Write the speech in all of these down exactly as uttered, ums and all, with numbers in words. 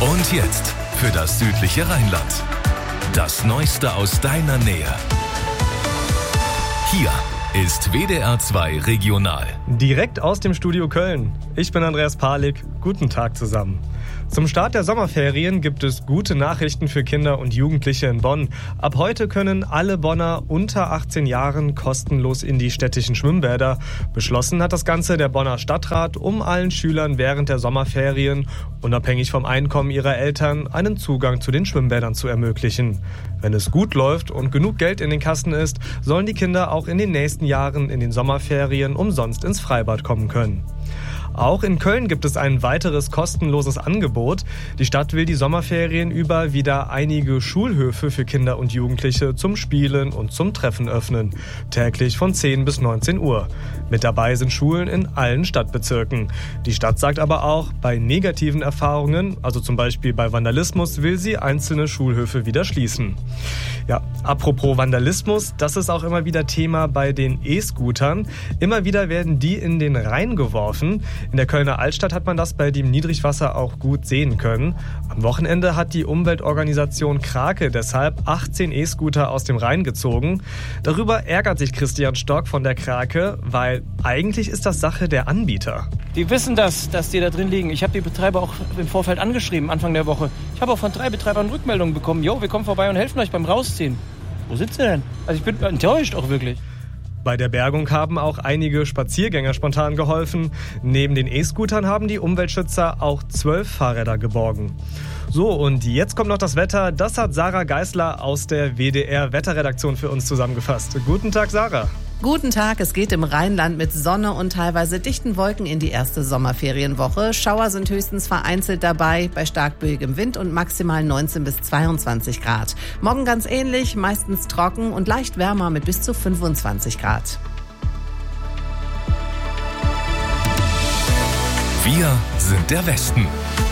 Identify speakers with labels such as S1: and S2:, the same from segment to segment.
S1: Und jetzt für das südliche Rheinland. Das Neueste aus deiner Nähe. Hier ist W D R zwei Regional.
S2: Direkt aus dem Studio Köln. Ich bin Andreas Palik. Guten Tag zusammen. Zum Start der Sommerferien gibt es gute Nachrichten für Kinder und Jugendliche in Bonn. Ab heute können alle Bonner unter achtzehn Jahren kostenlos in die städtischen Schwimmbäder. Beschlossen hat das Ganze der Bonner Stadtrat, um allen Schülern während der Sommerferien, unabhängig vom Einkommen ihrer Eltern, einen Zugang zu den Schwimmbädern zu ermöglichen. Wenn es gut läuft und genug Geld in den Kassen ist, sollen die Kinder auch in den nächsten Jahren in den Sommerferien umsonst ins Freibad kommen können. Auch in Köln gibt es ein weiteres kostenloses Angebot. Die Stadt will die Sommerferien über wieder einige Schulhöfe für Kinder und Jugendliche zum Spielen und zum Treffen öffnen. Täglich von zehn bis neunzehn Uhr. Mit dabei sind Schulen in allen Stadtbezirken. Die Stadt sagt aber auch, bei negativen Erfahrungen, also zum Beispiel bei Vandalismus, will sie einzelne Schulhöfe wieder schließen. Ja, apropos Vandalismus, das ist auch immer wieder Thema bei den E-Scootern. Immer wieder werden die in den Rhein geworfen. In der Kölner Altstadt hat man das bei dem Niedrigwasser auch gut sehen können. Am Wochenende hat die Umweltorganisation Krake deshalb achtzehn E-Scooter aus dem Rhein gezogen. Darüber ärgert sich Christian Stock von der Krake, weil eigentlich ist das Sache der Anbieter.
S3: Die wissen das, dass die da drin liegen. Ich habe die Betreiber auch im Vorfeld angeschrieben, Anfang der Woche. Ich habe auch von drei Betreibern Rückmeldungen bekommen. Jo, wir kommen vorbei und helfen euch beim Rausziehen. Wo sind sie denn? Also ich bin enttäuscht auch wirklich.
S2: Bei der Bergung haben auch einige Spaziergänger spontan geholfen. Neben den E-Scootern haben die Umweltschützer auch zwölf Fahrräder geborgen. So, und jetzt kommt noch das Wetter. Das hat Sarah Geisler aus der W D R-Wetterredaktion für uns zusammengefasst. Guten Tag, Sarah.
S4: Guten Tag, es geht im Rheinland mit Sonne und teilweise dichten Wolken in die erste Sommerferienwoche. Schauer sind höchstens vereinzelt dabei, bei stark böigem Wind und maximal neunzehn bis zweiundzwanzig Grad. Morgen ganz ähnlich, meistens trocken und leicht wärmer mit bis zu fünfundzwanzig Grad.
S1: Wir sind der Westen.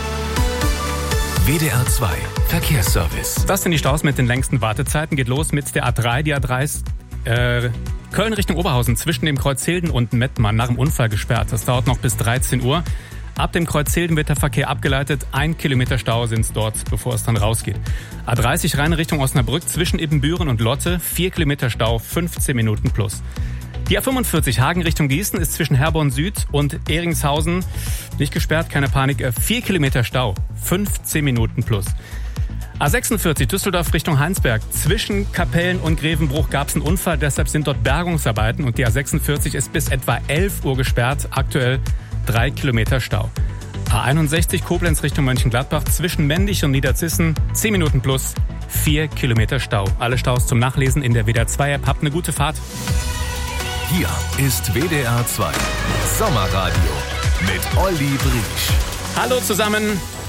S1: W D R zwei Verkehrsservice.
S5: Das sind die Staus mit den längsten Wartezeiten. Geht los mit der A drei. Die A drei ist äh, Köln Richtung Oberhausen zwischen dem Kreuz Hilden und Mettmann nach dem Unfall gesperrt. Das dauert noch bis dreizehn Uhr. Ab dem Kreuz Hilden wird der Verkehr abgeleitet. Ein Kilometer Stau sind es dort, bevor es dann rausgeht. A dreißig Rhein Richtung Osnabrück zwischen Ibbenbüren und Lotte. Vier Kilometer Stau, fünfzehn Minuten plus. Die A fünfundvierzig Hagen Richtung Gießen ist zwischen Herborn Süd und Eringshausen nicht gesperrt, keine Panik. Vier Kilometer Stau, fünfzehn Minuten plus. A sechsundvierzig Düsseldorf Richtung Heinsberg. Zwischen Kapellen und Grevenbruch gab es einen Unfall, deshalb sind dort Bergungsarbeiten und die A sechsundvierzig ist bis etwa elf Uhr gesperrt. Aktuell drei Kilometer Stau. A einundsechzig Koblenz Richtung Mönchengladbach zwischen Mendig und Niederzissen zehn Minuten plus, vier Kilometer Stau. Alle Staus zum Nachlesen in der W D R zwei App. Habt eine gute Fahrt.
S1: Hier ist W D R zwei Sommerradio mit Olli Briesch.
S5: Hallo zusammen.